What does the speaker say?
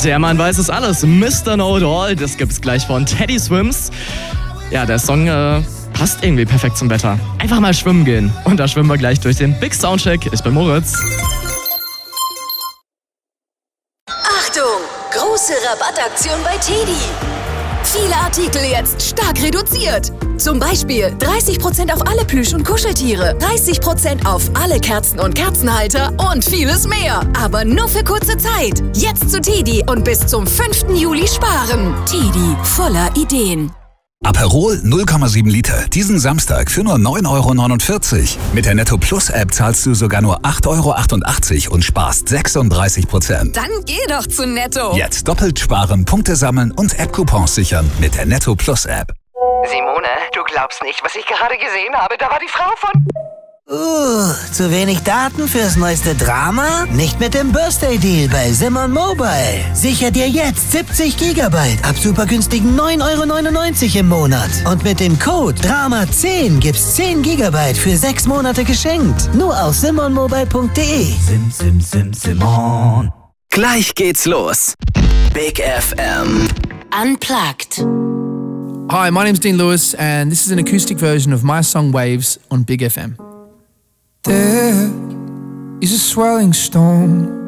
Der Mann weiß es alles. Mr. Know It All, das gibt's gleich von Teddy Swims. Ja, der Song passt irgendwie perfekt zum Wetter. Einfach mal schwimmen gehen. Und da schwimmen wir gleich durch den Big Soundcheck. Ich bin Moritz. Achtung! Große Rabattaktion bei TEDi. Viele Artikel jetzt stark reduziert. Zum Beispiel 30% auf alle Plüsch- und Kuscheltiere, 30% auf alle Kerzen und Kerzenhalter und vieles mehr. Aber nur für kurze Zeit. Jetzt zu TEDi und bis zum 5. Juli sparen. TEDi, voller Ideen. Aperol 0,7 Liter, diesen Samstag für nur 9,49 €. Mit der Netto Plus App zahlst du sogar nur 8,88 € und sparst 36%. Dann geh doch zu Netto. Jetzt doppelt sparen, Punkte sammeln und App-Coupons sichern mit der Netto Plus App. Simone, du glaubst nicht, was ich gerade gesehen habe. Da war die Frau von... Zu wenig Daten fürs neueste Drama? Nicht mit dem Birthday Deal bei Simon Mobile. Sicher dir jetzt 70 GB ab super günstigen 9,99 € im Monat. Und mit dem Code DRAMA10 gibt's 10 GB für 6 Monate geschenkt. Nur auf simonmobile.de. Simon. Gleich geht's los. Big FM. Unplugged. Hi, my name's Dean Lewis, and this is an acoustic version of my song Waves on Big FM. There is a swelling storm